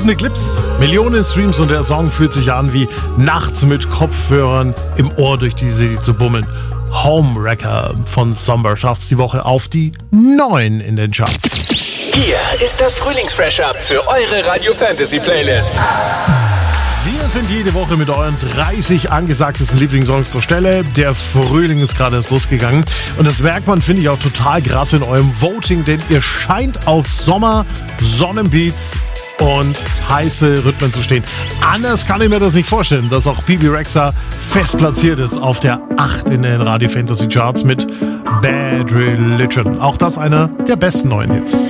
Tausende Clips, Millionen Streams und der Song fühlt sich an wie nachts mit Kopfhörern im Ohr durch die City zu bummeln. Homewrecker von Somber schafft's die Woche auf die 9 in den Charts. Hier ist das Frühlings-Fresh-Up für eure Radio-Fantasy-Playlist. Wir sind jede Woche mit euren 30 angesagtesten Lieblingssongs zur Stelle. Der Frühling ist gerade erst losgegangen. Und das merkt man, finde ich, auch total krass in eurem Voting, denn ihr scheint auf Sommer, Sonnenbeats und heiße Rhythmen zu stehen. Anders kann ich mir das nicht vorstellen, dass auch Bebe Rexha fest platziert ist auf der 8 in den Radio Fantasy Charts mit Bad Religion. Auch das einer der besten neuen Hits.